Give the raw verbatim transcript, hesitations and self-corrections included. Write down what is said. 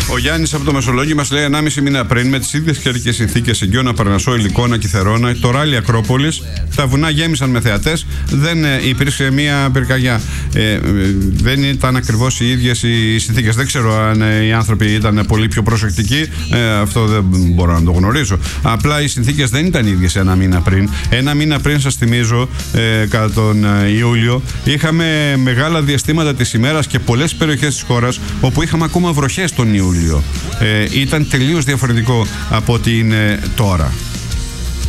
Ο Γιάννης από το Μεσολόγγι μας λέει: ενάμιση μήνα πριν, με τις ίδιες καιρικές συνθήκες Αιγαίωνα, Παρνασσό, Υλικόνα και Θερόνα, το ράλι Ακρόπολης, τα βουνά γέμισαν με θεατές, δεν ε, υπήρξε μία πυρκαγιά. Ε, ε, δεν ήταν ακριβώς οι ίδιες οι συνθήκες. Δεν ξέρω αν ε, οι άνθρωποι ήταν πολύ πιο προσεκτικοί. Ε, αυτό δεν μπορώ να το γνωρίζω. Απλά οι συνθήκες δεν ήταν οι ίδιες ένα μήνα πριν. Ένα μήνα πριν, σας θυμίζω, ε, κατά τον ε, Ιούλιο, είχαμε μεγάλα διαστήματα της ημέρας και πολλές περιοχές της χώρας όπου είχαμε ακόμα βροχές τον Ιούλιο. Ε, ήταν τελείως διαφορετικό από ό,τι είναι τώρα.